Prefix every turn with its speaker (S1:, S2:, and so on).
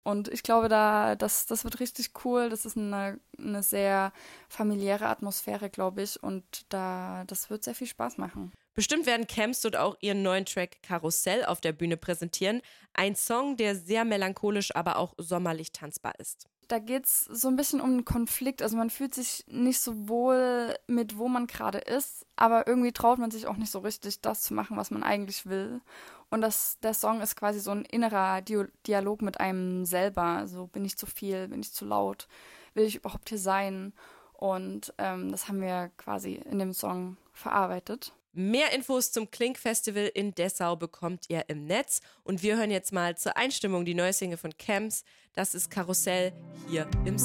S1: Und ich glaube, das wird richtig cool. Das ist eine sehr familiäre Atmosphäre, glaube ich. Und das wird sehr viel Spaß machen.
S2: Bestimmt werden Camps dort auch ihren neuen Track Karussell auf der Bühne präsentieren. Ein Song, der sehr melancholisch, aber auch sommerlich tanzbar ist.
S1: Da geht es so ein bisschen um einen Konflikt. Also man fühlt sich nicht so wohl mit, wo man gerade ist, aber irgendwie traut man sich auch nicht so richtig, das zu machen, was man eigentlich will. Und der Song ist quasi so ein innerer Dialog mit einem selber. Also bin ich zu viel, bin ich zu laut, will ich überhaupt hier sein? Und das haben wir quasi in dem Song verarbeitet.
S2: Mehr Infos zum Klink-Festival in Dessau bekommt ihr im Netz. Und wir hören jetzt mal zur Einstimmung die neue Single von Camps. Das ist Karussell hier im